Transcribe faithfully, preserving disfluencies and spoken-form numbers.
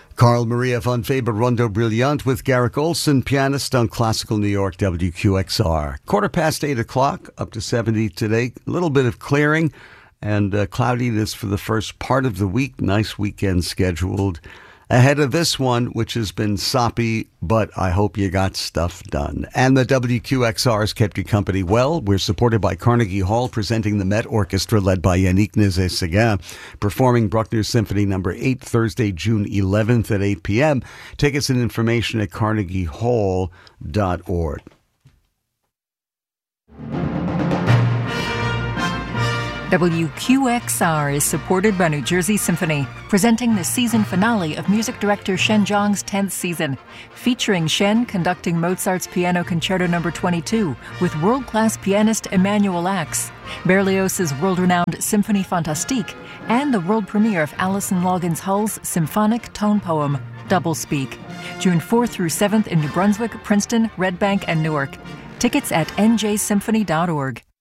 Carl Maria von Faber Rondo Brilliant with Garrick Olson, pianist on Classical New York W Q X R. Quarter past eight o'clock, up to seventy today. A little bit of clearing and uh, cloudiness for the first part of the week. Nice weekend scheduled ahead of this one, which has been soppy, but I hope you got stuff done. And the W Q X R has kept you company well. We're supported by Carnegie Hall, presenting the Met Orchestra led by Yannick Nézet-Séguin, performing Bruckner Symphony number eight, Thursday, June eleventh at eight p.m. Tickets and information at carnegie hall dot org. W Q X R is supported by New Jersey Symphony, presenting the season finale of music director Shen Zhang's tenth season, featuring Shen conducting Mozart's Piano Concerto number twenty-two with world-class pianist Emanuel Ax, Berlioz's world-renowned Symphonie Fantastique, and the world premiere of Alison Loggins Hull's symphonic tone poem, Double Speak, June fourth through seventh in New Brunswick, Princeton, Red Bank, and Newark. Tickets at n j symphony dot org.